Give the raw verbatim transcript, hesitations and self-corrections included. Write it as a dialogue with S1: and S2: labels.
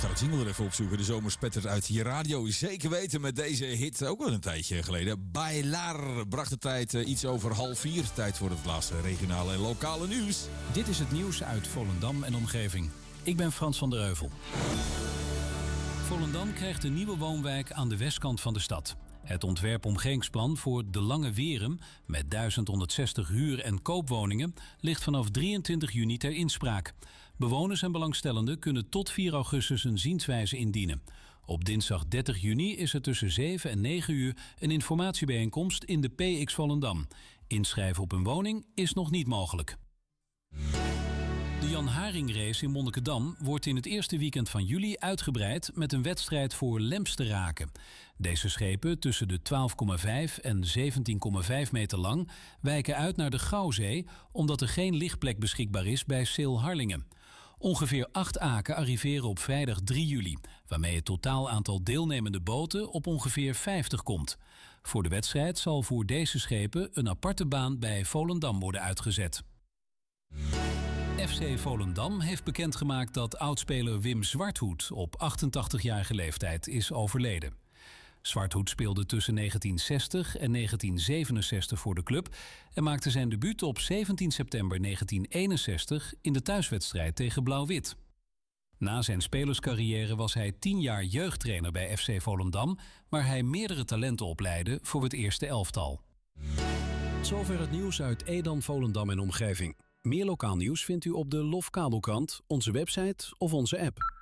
S1: Ik zou het jingle er even opzoeken. De zomer spettert uit je radio. Zeker weten met deze hit, ook wel een tijdje geleden. Bailar bracht de tijd uh, iets over half vier. Tijd voor het laatste regionale en lokale nieuws.
S2: Dit is het nieuws uit Volendam en omgeving. Ik ben Frans van der Heuvel. Volendam krijgt een nieuwe woonwijk aan de westkant van de stad. Het ontwerp-omgevingsplan voor De Lange Werum met duizend honderdzestig huur- en koopwoningen ligt vanaf drieëntwintig juni ter inspraak. Bewoners en belangstellenden kunnen tot vier augustus een zienswijze indienen. Op dinsdag dertig juni is er tussen zeven en negen uur een informatiebijeenkomst in de P X Volendam. Inschrijven op een woning is nog niet mogelijk. De Jan Haring Race in Monnikendam wordt in het eerste weekend van juli uitgebreid met een wedstrijd voor lemsteraken. Deze schepen, tussen de twaalf komma vijf en zeventien komma vijf meter lang, wijken uit naar de Gouwzee omdat er geen lichtplek beschikbaar is bij Sail Harlingen. Ongeveer acht aken arriveren op vrijdag drie juli, waarmee het totaal aantal deelnemende boten op ongeveer vijftig komt. Voor de wedstrijd zal voor deze schepen een aparte baan bij Volendam worden uitgezet. F C Volendam heeft bekendgemaakt dat oudspeler Wim Zwarthoed op achtentachtigjarige leeftijd is overleden. Zwarthoed speelde tussen negentien zestig en negentien zevenenzestig voor de club en maakte zijn debuut op zeventien september negentien eenenzestig in de thuiswedstrijd tegen Blauw-Wit. Na zijn spelerscarrière was hij tien jaar jeugdtrainer bij F C Volendam, waar hij meerdere talenten opleidde voor het eerste elftal.
S3: Zover het nieuws uit Edam, Volendam en omgeving. Meer lokaal nieuws vindt u op de Lofkabelkrant, onze website of onze app.